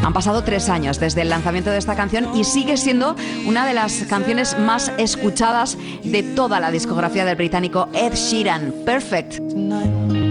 Han pasado 3 años desde el lanzamiento de esta canción y sigue siendo una de las canciones más escuchadas de toda la discografía del británico Ed Sheeran. Perfect.